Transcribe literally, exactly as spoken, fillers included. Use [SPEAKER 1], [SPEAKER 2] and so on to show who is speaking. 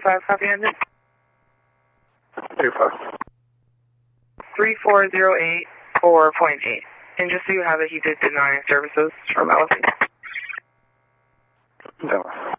[SPEAKER 1] thirty-five, copy ended.
[SPEAKER 2] thirty-five.
[SPEAKER 1] three four zero eight four point eight. And just so you have it, he did deny services from L S E.
[SPEAKER 2] No.